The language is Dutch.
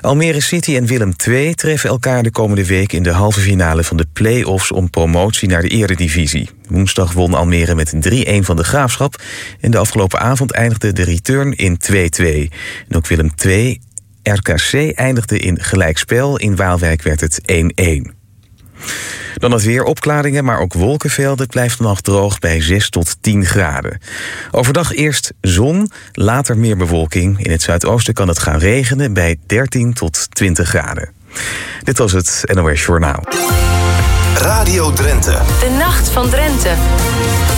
Almere City en Willem II treffen elkaar de komende week in de halve finale van de play-offs om promotie naar de Eredivisie. Woensdag won Almere met 3-1 van de Graafschap en de afgelopen avond eindigde de return in 2-2. En ook Willem II, RKC eindigde in gelijkspel. In Waalwijk werd het 1-1. Dan het weer, opklaringen, maar ook wolkenvelden. Het blijft vannacht droog bij 6 tot 10 graden. Overdag eerst zon, later meer bewolking. In het zuidoosten kan het gaan regenen bij 13 tot 20 graden. Dit was het NOS Journaal. Radio Drenthe. De Nacht van Drenthe.